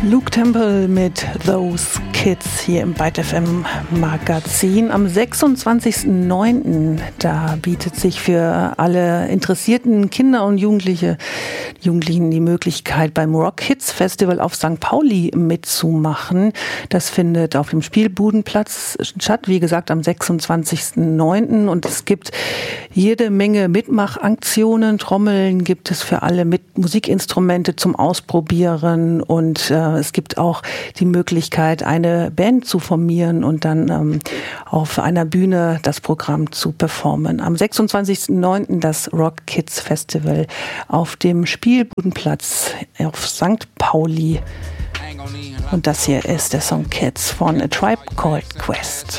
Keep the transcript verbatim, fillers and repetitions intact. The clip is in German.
Luke Temple mit Those Kids hier im Byte F M Magazin. Am sechsundzwanzigsten neunten da bietet sich für alle interessierten Kinder und Jugendliche, Jugendlichen die Möglichkeit, beim Rock Hits Festival auf Sankt Pauli mitzumachen. Das findet auf dem Spielbudenplatz statt, wie gesagt, am sechsundzwanzigsten neunten Und es gibt jede Menge Mitmachaktionen. Trommeln gibt es für alle, mit Musikinstrumente zum Ausprobieren, und äh, es gibt auch die Möglichkeit, eine Band zu formieren und dann ähm, auf einer Bühne das Programm zu performen. Am sechsundzwanzigsten neunten das Rock Kids Festival auf dem Spielbudenplatz auf Sankt Pauli. Und das hier ist der Song Kids von A Tribe Called Quest.